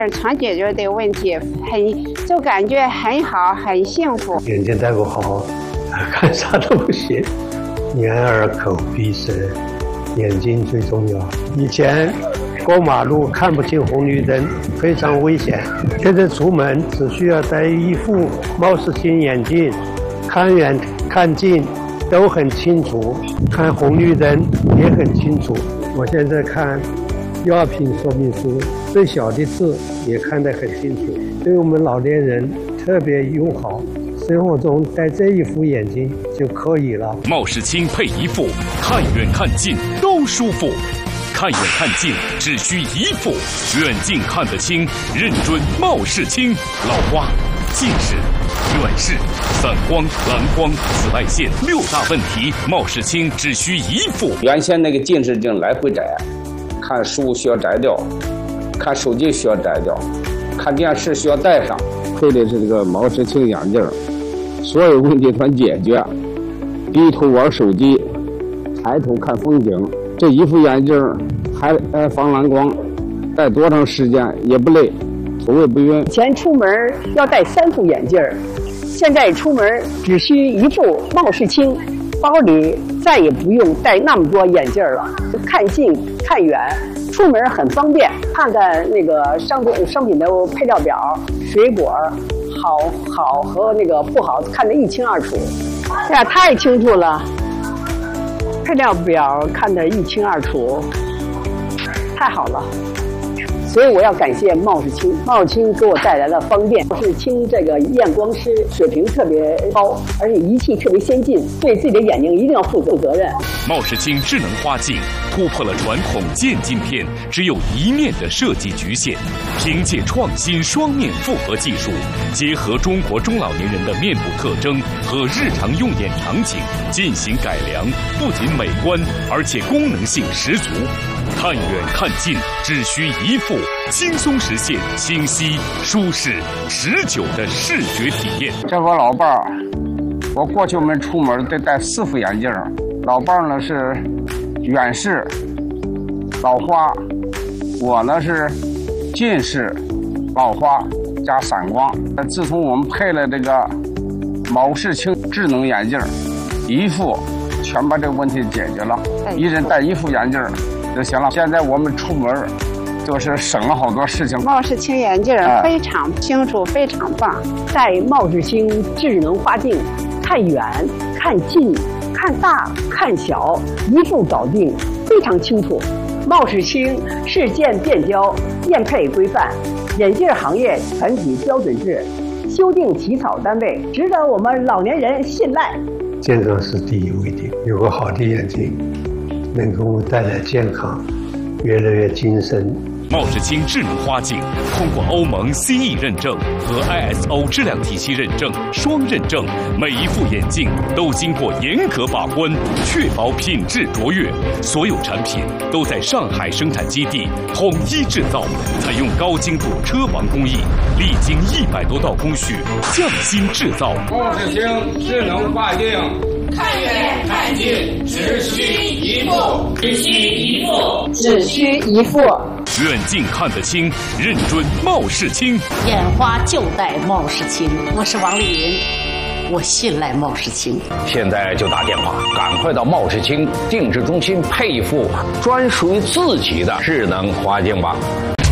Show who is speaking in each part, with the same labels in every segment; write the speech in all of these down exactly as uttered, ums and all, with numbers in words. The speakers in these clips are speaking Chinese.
Speaker 1: 常解决的问题很，就感觉很好，很幸福。
Speaker 2: 眼睛戴不好，看啥都不行。眼耳口鼻舌，眼睛最重要。以前过马路看不清红绿灯，非常危险。现在出门只需要戴一副猫视镜眼镜，看远看近都很清楚，看红绿灯也很清楚。我现在看药品说明书，最小的字也看得很清楚，对我们老年人特别友好。生活中戴这一副眼镜就可以了。
Speaker 3: 茂视清配一副，看远看近都舒服。看远看近只需一副，远近看得清，认准茂视清。老花、近视、远视、散光、蓝光、紫外线六大问题，茂视清只需一副。
Speaker 4: 原先那个近视镜来回摘，看书需要摘掉，看手机需要摘掉，看电视需要戴上。配的是这个茂视清眼镜，所有问题全解决。低头玩手机，抬头看风景。这一副眼镜还呃防蓝光，戴多长时间也不累，头也不晕。
Speaker 5: 以前出门要戴三副眼镜，现在出门只需一副茂视清，包里再也不用带那么多眼镜了，看近看远，出门很方便。看看那个商品商品的配料表，水果好好和那个不好看得一清二楚。哎呀，太清楚了，配料表看得一清二楚，太好了。所以我要感谢茂视清，茂视清给我带来了方便。茂视清这个验光师水平特别高，而且仪器特别先进，对自己的眼睛一定要负责任。
Speaker 3: 茂视清智能花镜突破了传统渐镜片只有一面的设计局限，凭借创新双面复合技术，结合中国中老年人的面部特征和日常用眼场景进行改良，不仅美观，而且功能性十足。看远看近只需一副，轻松实现清晰、舒适、持久的视觉体验。
Speaker 4: 这我老伴儿，我过去我们出门得戴四副眼镜。老伴儿呢是远视、老花，我呢是近视、老花加散光。自从我们配了这个茂视清智能眼镜，一副全把这个问题解决了，一人戴一副眼镜就行了。现在我们出门就是省了好多事情。
Speaker 1: 茂视清眼镜非常清楚，非常棒。
Speaker 5: 戴茂视清智能花镜，看远、看近、看大、看小，一副搞定，非常清楚。茂视清市建变焦验配规范，眼镜行业全体标准制，修订起草单位，值得我们老年人信赖。
Speaker 2: 健康是第一位的，有个好的眼睛能给我们带来健康，越来越精神。
Speaker 3: 茂视清智能花镜通过欧盟 C E 认证和 I S O 质量体系认证双认证，每一副眼镜都经过严格把关，确保品质卓越。所有产品都在上海生产基地统一制造，采用高精度车王工艺，历经一百多道工序，匠心制造。
Speaker 4: 茂视清智能花镜，
Speaker 6: 看远看近只需一副，只需一副，
Speaker 5: 只需一副。
Speaker 3: 远近看得清，认准茂视清。
Speaker 7: 眼花就戴茂视清。我是王丽云，我信赖茂视清。
Speaker 8: 现在就打电话，赶快到茂视清定制中心配一副专属于自己的智能花镜吧。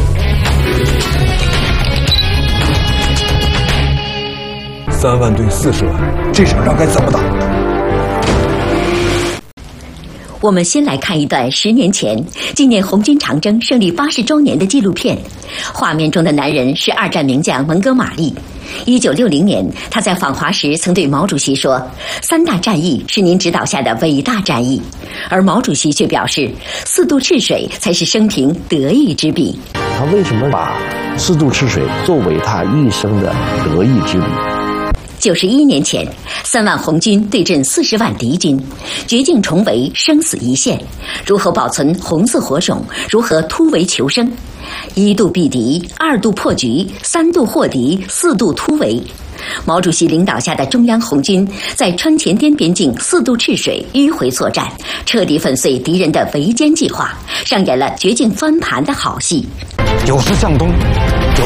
Speaker 9: 三万对四十万，这场仗该怎么打？
Speaker 10: 我们先来看一段十年前纪念红军长征胜利八十周年的纪录片。画面中的男人是二战名将蒙哥马利。一九六零年，他在访华时曾对毛主席说：“三大战役是您指导下的伟大战役。”而毛主席却表示：“四渡赤水才是生平得意之笔。”
Speaker 11: 他为什么把四渡赤水作为他一生的得意之笔？
Speaker 10: 九十一年前，三万红军对阵四十万敌军，绝境重围，生死一线。如何保存红色火种？如何突围求生？一度避敌，二度破局，三度获敌，四度突围。毛主席领导下的中央红军在川黔滇边境四渡赤水迂回作战，彻底粉碎敌人的围歼计划，上演了绝境翻盘的好戏。
Speaker 9: 有时向东，有